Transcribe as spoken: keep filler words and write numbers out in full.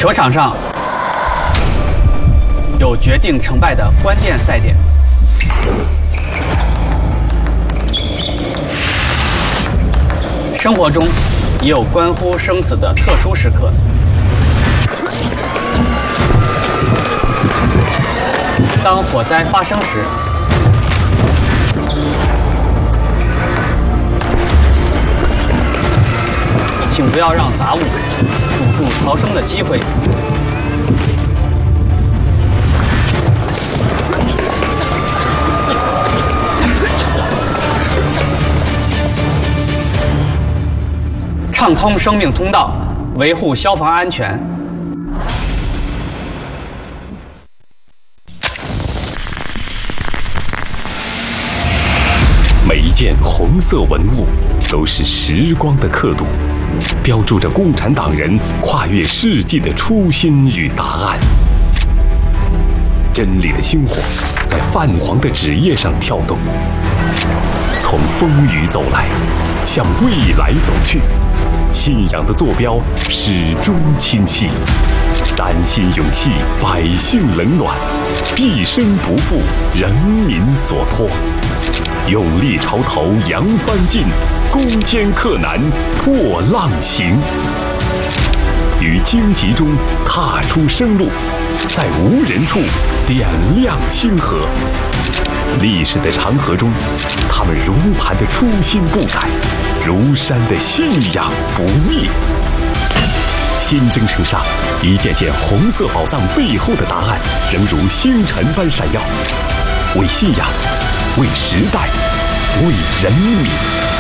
球场上有决定成败的关键赛点，生活中也有关乎生死的特殊时刻。当火灾发生时，请不要让杂物堵住逃生的机会。畅通生命通道，维护消防安全。 每一件红色文物都是时光的刻度，标注着共产党人跨越世纪的初心与答案。真理的星火在泛黄的纸页上跳动，从风雨走来，向未来走去。信仰的坐标始终清晰，丹心永系百姓冷暖，毕生不负人民所托。勇立潮头扬帆进，攻坚克难破浪行。于荆棘中踏出生路，在无人处点亮星河。历史的长河中，他们如磐的初心不改，如山的信仰不灭。新征程上，一件件红色宝藏背后的答案，仍如星辰般闪耀。为信仰，为时代，为人民。